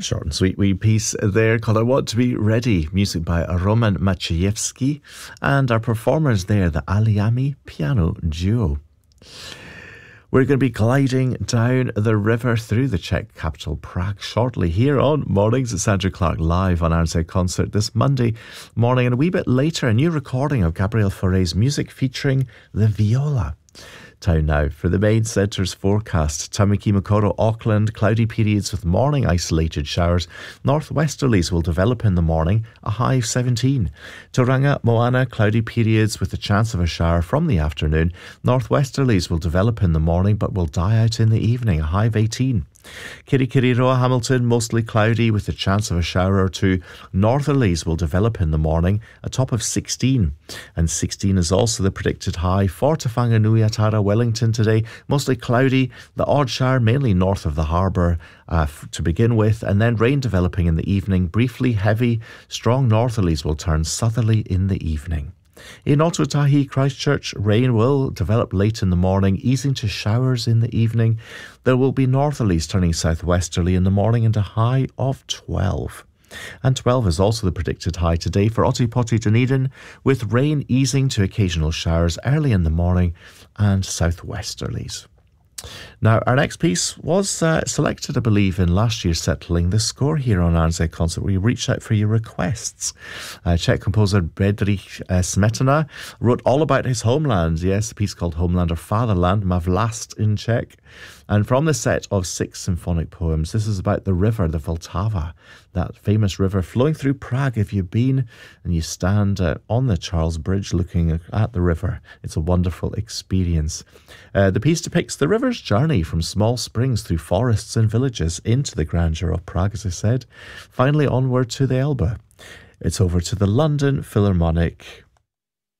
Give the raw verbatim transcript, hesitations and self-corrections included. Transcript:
Short and sweet wee piece there called I Want to Be Ready, music by Roman Maciejewski, and our performers there, the Aliami Piano Duo. We're going to be gliding down the river through the Czech capital Prague shortly here on Mornings at Sandra Clark live on R Z Concert this Monday morning, and a wee bit later a new recording of Gabriel Fauré's music featuring the viola. Time now for the main centre's forecast. Tamaki Makaurau, Auckland, cloudy periods with morning isolated showers. Northwesterlies will develop in the morning, a high of seventeen. Tauranga, Moana, cloudy periods with a chance of a shower from the afternoon. Northwesterlies will develop in the morning but will die out in the evening, a high of eighteen. Kirikiriroa, Hamilton, mostly cloudy with a chance of a shower or two. Northerlies will develop in the morning, a top of sixteen. And sixteen is also the predicted high for Te Whanganui-a-Tara, Wellington today. Mostly cloudy, the odd shower mainly north of the harbour uh, f- to begin with, and then rain developing in the evening. Briefly heavy, strong northerlies will turn southerly in the evening. In Ōtautahi, Christchurch, rain will develop late in the morning, easing to showers in the evening. There will be northerlies turning southwesterly in the morning and a high of twelve. And twelve is also the predicted high today for Ōtepoti, Dunedin, with rain easing to occasional showers early in the morning and southwesterlies. Now, our next piece was uh, selected, I believe, in last year's Settling the Score here on R Z Concert, where you reached out for your requests. Uh, Czech composer Bedřich uh, Smetana wrote all about his homeland. Yes, a piece called Homeland or Fatherland, Ma vlast in Czech. And from the set of six symphonic poems, this is about the river, the Vltava, that famous river flowing through Prague. If you've been and you stand uh, on the Charles Bridge looking at the river, it's a wonderful experience. Uh, the piece depicts the river's journey from small springs through forests and villages into the grandeur of Prague, as I said, finally onward to the Elbe. It's over to the London Philharmonic